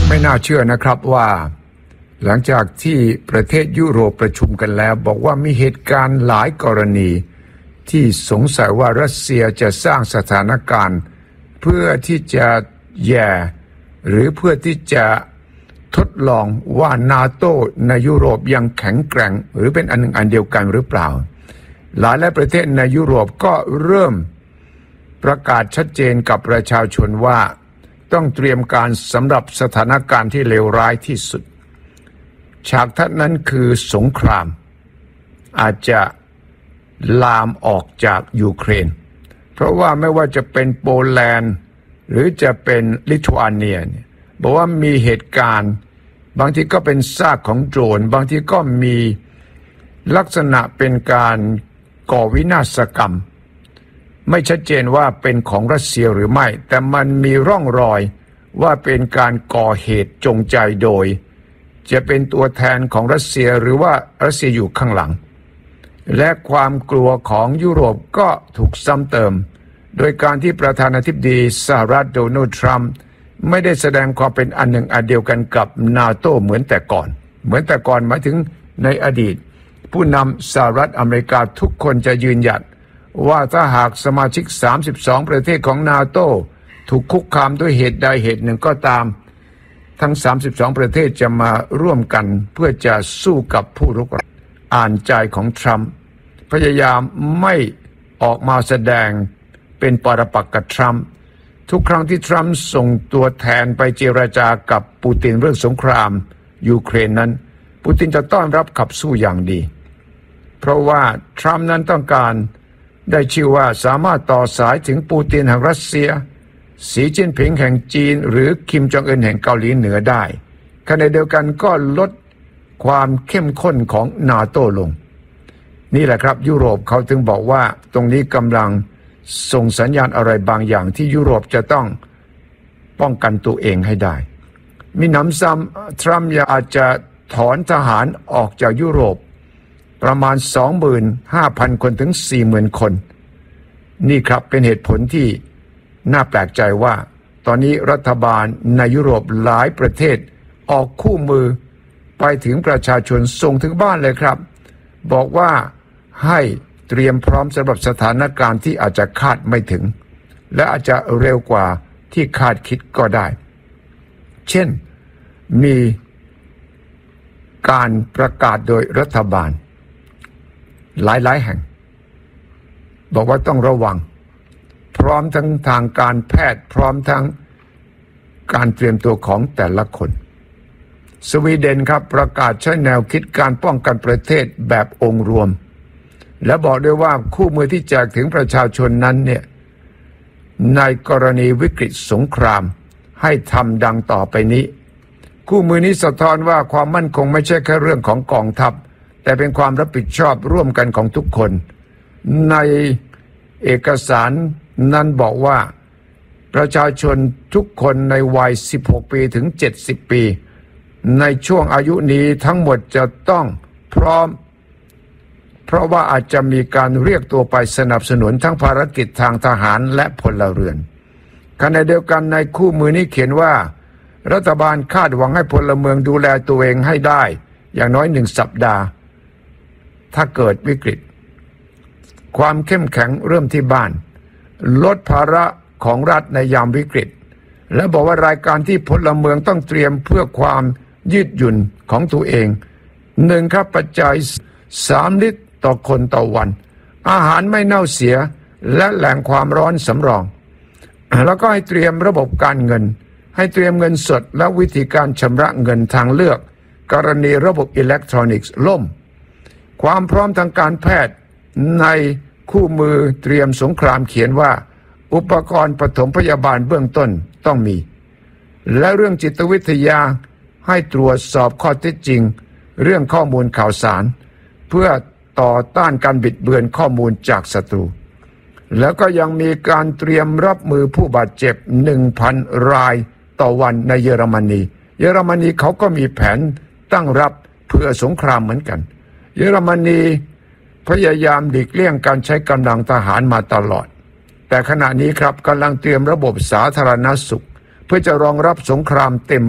ไม่น่าเชื่อนะครับว่าหลังจากที่ประเทศยุโรปประชุมกันแล้วบอกว่ามีเหตุการณ์หลายกรณีที่สงสัยว่ารัสเซียจะสร้างสถานการณ์เพื่อที่จะแย่หรือเพื่อที่จะทดลองว่านาโต้ในยุโรปยังแข็งแกร่งหรือเป็นอันหนึ่งอันเดียวกันหรือเปล่าหลายประเทศในยุโรปก็เริ่มประกาศชัดเจนกับประชาชนว่าต้องเตรียมการสำหรับสถานการณ์ที่เลวร้ายที่สุดฉากทัศน์นั้นคือสงครามอาจจะลามออกจากยูเครนเพราะว่าไม่ว่าจะเป็นโปแลนด์หรือจะเป็นลิทัวเนียบอกว่ามีเหตุการณ์บางทีก็เป็นซากของโดรนบางทีก็มีลักษณะเป็นการก่อวินาศกรรมไม่ชัดเจนว่าเป็นของรัสเซียหรือไม่แต่มันมีร่องรอยว่าเป็นการก่อเหตุจงใจโดยจะเป็นตัวแทนของรัสเซียหรือว่ารัสเซียอยู่ข้างหลังและความกลัวของยุโรปก็ถูกซ้ำเติมโดยการที่ประธานาธิบดีสหรัฐโดนัลด์ทรัมป์ไม่ได้แสดงความเป็นอันหนึ่งอันเดียวกันกับนาโต้เหมือนแต่ก่อนหมายถึงในอดีตผู้นำสหรัฐอเมริกาทุกคนจะยืนหยัดว่าถ้าหากสมาชิก32ประเทศของนาโต้ถูกคุกคามด้วยเหตุใดเหตุหนึ่งก็ตามทั้ง32ประเทศจะมาร่วมกันเพื่อจะสู้กับผู้รุกรานอ่านใจของทรัมป์พยายามไม่ออกมาแสดงเป็นปรปักษ์กับทรัมป์ทุกครั้งที่ทรัมป์ส่งตัวแทนไปเจรจากับปูตินเรื่องสงครามยูเครนนั้นปูตินจะต้อนรับขับสู้อย่างดีเพราะว่าทรัมป์นั้นต้องการได้ชื่อว่าสามารถต่อสายถึงปูตินแห่งรัสเซียสีจิ้นผิงแห่งจีนหรือคิมจองอึนแห่งเกาหลีเหนือได้ขณะเดียวกันก็ลดความเข้มข้นของนาโต้ลงนี่แหละครับยุโรปเขาถึงบอกว่าตรงนี้กำลังส่งสัญญาณอะไรบางอย่างที่ยุโรปจะต้องป้องกันตัวเองให้ได้มีหนำซ้ำทรัมป์อาจจะถอนทหารออกจากยุโรปประมาณ 25,000 คนถึง 40,000 คนนี่ครับเป็นเหตุผลที่น่าแปลกใจว่าตอนนี้รัฐบาลในยุโรปหลายประเทศออกคู่มือไปถึงประชาชนส่งถึงบ้านเลยครับบอกว่าให้เตรียมพร้อมสำหรับสถานการณ์ที่อาจจะคาดไม่ถึงและอาจจะเร็วกว่าที่คาดคิดก็ได้เช่นมีการประกาศโดยรัฐบาลหลายแห่งบอกว่าต้องระวังพร้อมทั้งทางการแพทย์พร้อมทั้งการเตรียมตัวของแต่ละคนสวีเดนครับประกาศใช้แนวคิดการป้องกันประเทศแบบองค์รวมและบอกด้วยว่าคู่มือที่แจกถึงประชาชนนั้นเนี่ยในกรณีวิกฤตสงครามให้ทำดังต่อไปนี้คู่มือนี้สะท้อนว่าความมั่นคงไม่ใช่แค่เรื่องของกองทัพแต่เป็นความรับผิดชอบร่วมกันของทุกคนในเอกสารนั้นบอกว่าประชาชนทุกคนในวัย16ปีถึง70ปีในช่วงอายุนี้ทั้งหมดจะต้องพร้อมเพราะว่าอาจจะมีการเรียกตัวไปสนับสนุนทั้งภารกิจทางทหารและพลเรือนขณะเดียวกันในคู่มือนี้เขียนว่ารัฐบาลคาดหวังให้พลเมืองดูแลตัวเองให้ได้อย่างน้อย1 สัปดาห์ถ้าเกิดวิกฤตความเข้มแข็งเริ่มที่บ้านลดภาระของรัฐในยามวิกฤตและบอกว่ารายการที่พลเมืองต้องเตรียมเพื่อความยืดหยุ่นของตัวเอง1ครับปัจจัย3 ลิตรต่อคนต่อวันอาหารไม่เน่าเสียและแหล่งความร้อนสำรองแล้วก็ให้เตรียมระบบการเงินให้เตรียมเงินสดและวิธีการชำระเงินทางเลือกกรณีระบบอิเล็กทรอนิกส์ล่มความพร้อมทางการแพทย์ในคู่มือเตรียมสงครามเขียนว่าอุปกรณ์ปฐมพยาบาลเบื้องต้นต้องมีและเรื่องจิตวิทยาให้ตรวจสอบข้อเท็จจริงเรื่องข้อมูลข่าวสารเพื่อต่อต้านการบิดเบือนข้อมูลจากศัตรูแล้วก็ยังมีการเตรียมรับมือผู้บาดเจ็บ 1,000 รายต่อวันในเยอรมนีเขาก็มีแผนตั้งรับเพื่อสงครามเหมือนกันเยอรมนีพยายามหลีกเลี่ยงการใช้กำลังทหารมาตลอดแต่ขณะนี้ครับกำลังเตรียมระบบสาธารณสุขเพื่อจะรองรับสงครามเต็ม